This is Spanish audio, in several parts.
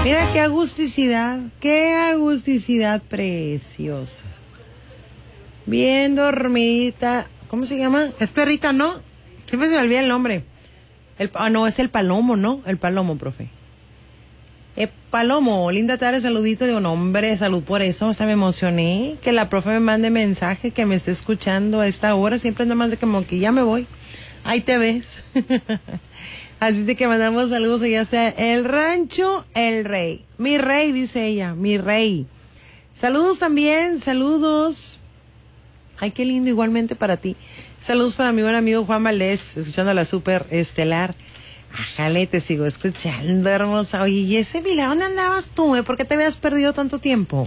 Mira qué agusticidad preciosa. Bien dormidita. ¿Cómo se llama? Es perrita, ¿no? Siempre se me olvida el nombre. No, es el Palomo, ¿no? El Palomo, profe. Palomo, linda tarde, saludito. Digo, no, hombre, salud por eso. Hasta me emocioné que la profe me mande mensaje, que me esté escuchando a esta hora. Siempre es nomás de como que ya me voy. Ahí te ves. Así de que mandamos saludos allá hasta el rancho El Rey. Mi rey, dice ella, mi rey. Saludos también, saludos. Ay, qué lindo, igualmente para ti. Saludos para mi buen amigo Juan Valdés, escuchando la Super Estelar. Ajale, te sigo escuchando, hermosa. Oye, ¿y ese Vila, dónde andabas tú? ¿Por qué te habías perdido tanto tiempo?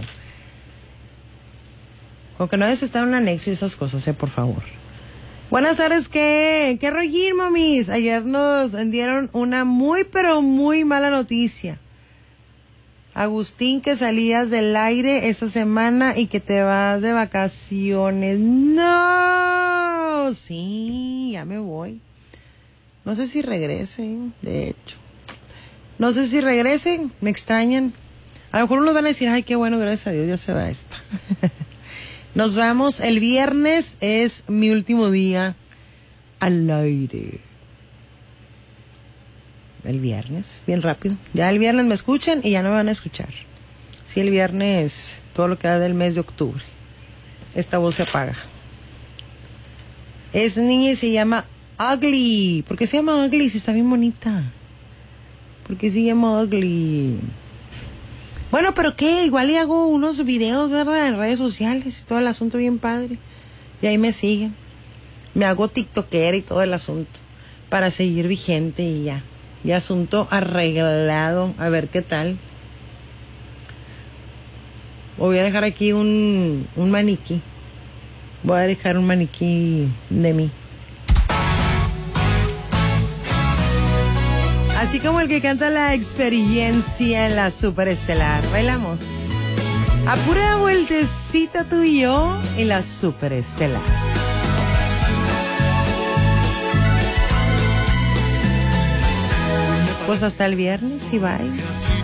Como que no habías estado en un anexo y esas cosas, por favor. Buenas tardes, ¿qué rollín, mamis? Ayer nos dieron una muy, pero muy mala noticia. Agustín, que salías del aire esta semana y que te vas de vacaciones. ¡No! Sí, ya me voy. No sé si regresen, de hecho. No sé si regresen, me extrañan. A lo mejor unos van a decir, ay, qué bueno, gracias a Dios, ya se va esta. Nos vamos, el viernes es mi último día al aire. El viernes, bien rápido. Ya el viernes me escuchan y ya no me van a escuchar. Sí, el viernes, todo lo que da del mes de octubre. Esta voz se apaga. Es niña y se llama Ugly. ¿Por qué se llama Ugly si está bien bonita? ¿Por qué se llama Ugly? Bueno, pero qué, igual le hago unos videos, ¿verdad? En redes sociales y todo el asunto bien padre. Y ahí me siguen. Me hago tiktokera y todo el asunto. Para seguir vigente y ya. Y asunto arreglado. A ver qué tal. Voy a dejar aquí un maniquí. Voy a dejar un maniquí de mí. Así como el que canta La Experiencia en la Superestelar. Bailamos. A pura vueltecita tú y yo en la Superestelar. Pues hasta el viernes y bye.